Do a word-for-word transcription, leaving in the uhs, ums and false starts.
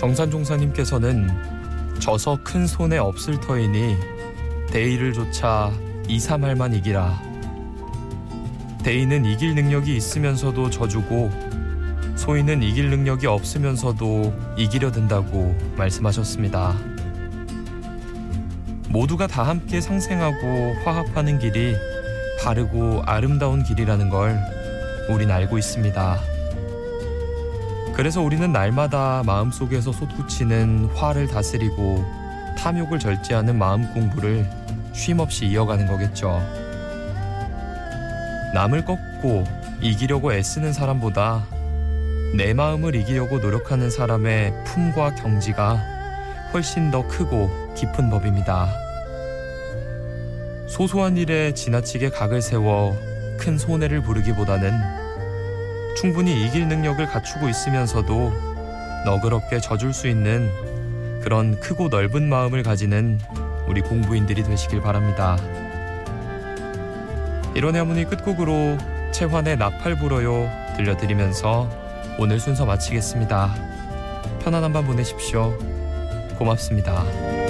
정산종사님께서는 져서 큰 손해 없을 터이니 대의를 조차 이삼할만 이기라. 대의는 이길 능력이 있으면서도 져주고 소인은 이길 능력이 없으면서도 이기려 든다고 말씀하셨습니다. 모두가 다 함께 상생하고 화합하는 길이 바르고 아름다운 길이라는 걸 우린 알고 있습니다. 그래서 우리는 날마다 마음속에서 솟구치는 화를 다스리고 탐욕을 절제하는 마음 공부를 쉼없이 이어가는 거겠죠. 남을 꺾고 이기려고 애쓰는 사람보다 내 마음을 이기려고 노력하는 사람의 품과 경지가 훨씬 더 크고 깊은 법입니다. 소소한 일에 지나치게 각을 세워 큰 손해를 부르기보다는 충분히 이길 능력을 갖추고 있으면서도 너그럽게 져줄 수 있는 그런 크고 넓은 마음을 가지는 우리 공부인들이 되시길 바랍니다. 이런 해문의 끝곡으로 채환의 나팔 불어요 들려드리면서 오늘 순서 마치겠습니다. 편안한 밤 보내십시오. 고맙습니다.